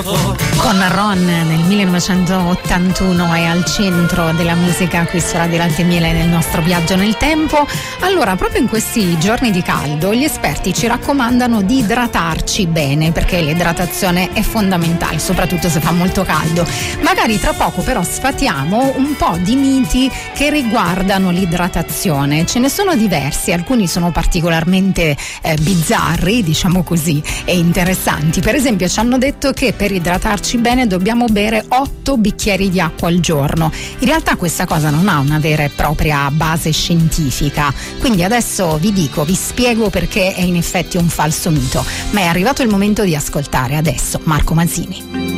Con Ron nel 1981 è al centro della musica qui su Radio Latte e Miele nel nostro viaggio nel tempo. Allora, proprio in questi giorni di caldo gli esperti ci raccomandano di idratarci bene, perché l'idratazione è fondamentale, soprattutto se fa molto caldo. Magari tra poco però sfatiamo un po' di miti che riguardano l'idratazione. Ce ne sono diversi, alcuni sono particolarmente bizzarri, diciamo così, e interessanti. Per esempio ci hanno detto che per idratarci bene dobbiamo bere 8 bicchieri di acqua al giorno. In realtà questa cosa non ha una vera e propria base scientifica, quindi adesso vi spiego perché è in effetti un falso mito, ma è arrivato il momento di ascoltare adesso Marco Masini.